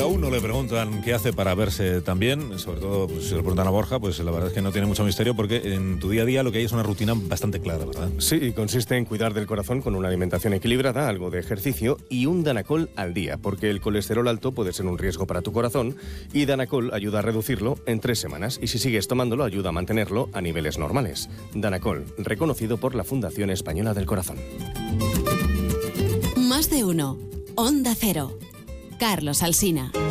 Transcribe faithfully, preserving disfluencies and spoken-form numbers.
uno le preguntan qué hace para verse tan bien, sobre todo pues, si le preguntan a Borja, pues la verdad es que no tiene mucho misterio porque en tu día a día lo que hay es una rutina bastante clara, ¿verdad? Sí, consiste en cuidar del corazón con una alimentación equilibrada, algo de ejercicio y un Danacol al día, porque el colesterol alto puede ser un riesgo para tu corazón y Danacol ayuda a reducirlo en tres semanas y si sigues tomándolo ayuda a mantenerlo a niveles normales. Danacol, reconocido por la Fundación Española del Corazón. Más de uno. Onda Cero. Carlos Alsina.